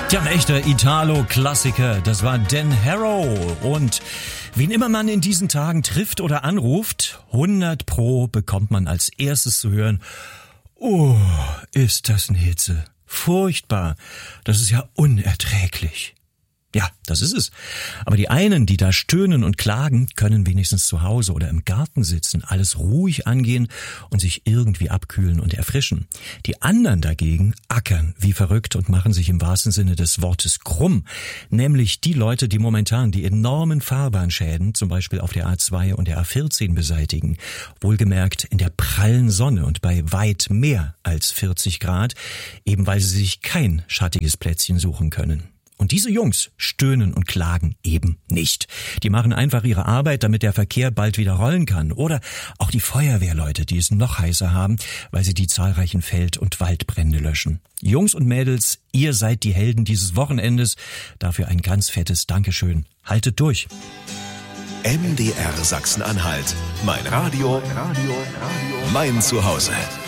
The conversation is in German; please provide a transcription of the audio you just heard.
Tja, ein echter Italo-Klassiker, das war Dan Harrow. Und wen immer man in diesen Tagen trifft oder anruft, 100% bekommt man als erstes zu hören: Oh, ist das eine Hitze. Furchtbar. Das ist ja unerträglich. Ja, das ist es. Aber die einen, die da stöhnen und klagen, können wenigstens zu Hause oder im Garten sitzen, alles ruhig angehen und sich irgendwie abkühlen und erfrischen. Die anderen dagegen ackern wie verrückt und machen sich im wahrsten Sinne des Wortes krumm. Nämlich die Leute, die momentan die enormen Fahrbahnschäden, zum Beispiel auf der A2 und der A14 beseitigen. Wohlgemerkt in der prallen Sonne und bei weit mehr als 40 Grad, eben weil sie sich kein schattiges Plätzchen suchen können. Und diese Jungs stöhnen und klagen eben nicht. Die machen einfach ihre Arbeit, damit der Verkehr bald wieder rollen kann. Oder auch die Feuerwehrleute, die es noch heißer haben, weil sie die zahlreichen Feld- und Waldbrände löschen. Jungs und Mädels, ihr seid die Helden dieses Wochenendes. Dafür ein ganz fettes Dankeschön. Haltet durch. MDR Sachsen-Anhalt. Mein Radio, mein Zuhause.